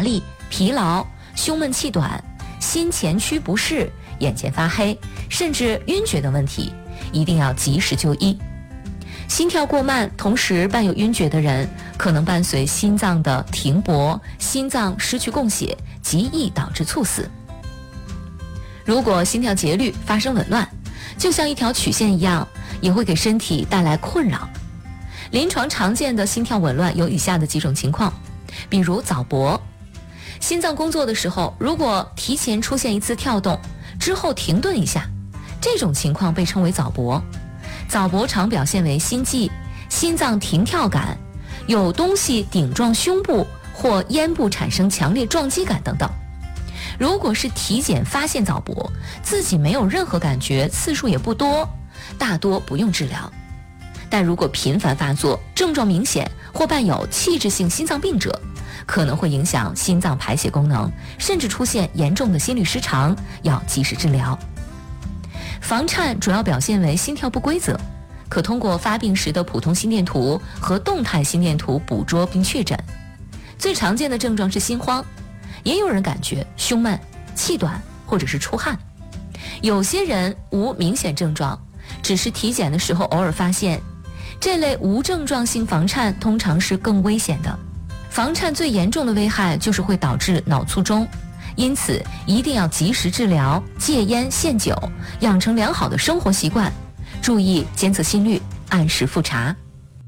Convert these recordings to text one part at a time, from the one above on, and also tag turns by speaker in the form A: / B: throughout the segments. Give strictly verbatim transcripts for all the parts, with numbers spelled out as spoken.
A: 力、疲劳、胸闷气短、心前区不适、眼前发黑，甚至晕厥等问题，一定要及时就医。心跳过慢，同时伴有晕厥的人，可能伴随心脏的停搏，心脏失去供血，极易导致猝死。如果心跳节律发生紊乱，就像一条曲线一样，也会给身体带来困扰。临床常见的心跳紊乱有以下的几种情况，比如早搏。心脏工作的时候，如果提前出现一次跳动，之后停顿一下，这种情况被称为早搏。早搏常表现为心悸、心脏停跳感、有东西顶撞胸部或咽部产生强烈撞击感等等。如果是体检发现早搏，自己没有任何感觉，次数也不多，大多不用治疗。但如果频繁发作，症状明显或伴有器质性心脏病者，可能会影响心脏排血功能，甚至出现严重的心律失常，要及时治疗。房颤主要表现为心跳不规则，可通过发病时的普通心电图和动态心电图捕捉并确诊。最常见的症状是心慌，也有人感觉胸闷、气短或者是出汗。有些人无明显症状，只是体检的时候偶尔发现。这类无症状性房颤通常是更危险的。房颤最严重的危害就是会导致脑卒中，因此一定要及时治疗，戒烟限酒，养成良好的生活习惯，注意监测心率，按时复查。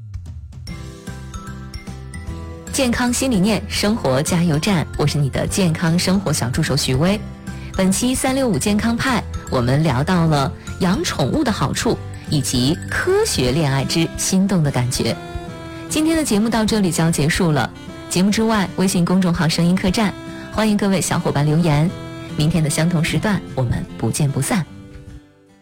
A: 健康新理念，生活加油站，我是你的健康生活小助手许巍。本期三六五健康派，我们聊到了养宠物的好处，以及科学恋爱之心动的感觉。今天的节目到这里就要结束了。节目之外，微信公众号声音客栈，欢迎各位小伙伴留言。明天的相同时段，我们不见不散。